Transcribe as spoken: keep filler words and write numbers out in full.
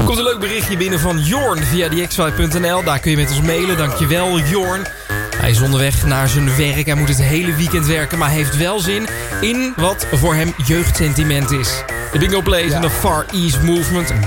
Komt een leuk berichtje binnen van Jorn via die x five punt n l. Daar kun je met ons mailen. Dankjewel, Jorn. Hij is onderweg naar zijn werk. Hij moet het hele weekend werken, maar heeft wel zin in wat voor hem jeugdsentiment is. De Bingo Plays en de Far East Movement.